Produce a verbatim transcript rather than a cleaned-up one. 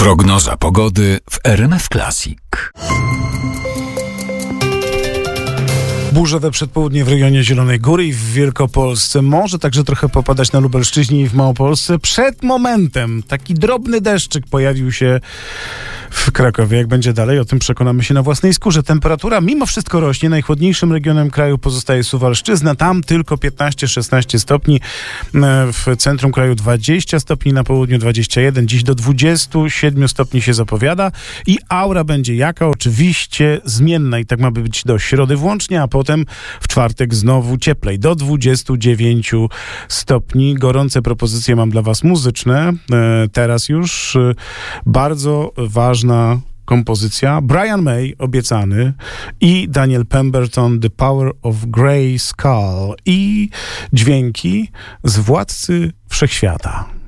Prognoza pogody w R M F Classic. Burzowe przedpołudnie w rejonie Zielonej Góry i w Wielkopolsce. Może także trochę popadać na Lubelszczyźnie i w Małopolsce. Przed momentem taki drobny deszczyk pojawił się w Krakowie. Jak będzie dalej, o tym przekonamy się na własnej skórze. Temperatura mimo wszystko rośnie. Najchłodniejszym regionem kraju pozostaje Suwalszczyzna. Tam tylko piętnaście szesnaście stopni. W centrum kraju dwadzieścia stopni, na południu dwadzieścia jeden. Dziś do dwudziestu siedmiu stopni się zapowiada. I aura będzie jaka? Oczywiście zmienna. I tak ma być do środy włącznie, a potem w czwartek znowu cieplej. Do dwudziestu dziewięciu stopni. Gorące propozycje mam dla was muzyczne. Teraz już bardzo ważna kompozycja. Brian May, obiecany, i Daniel Pemberton, The Power of Grey Skull, i dźwięki z Władcy Wszechświata.